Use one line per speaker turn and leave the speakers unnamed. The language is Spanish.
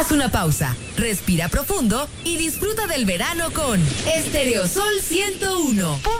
Haz una pausa, respira profundo y disfruta del verano con Estereosol 101.7.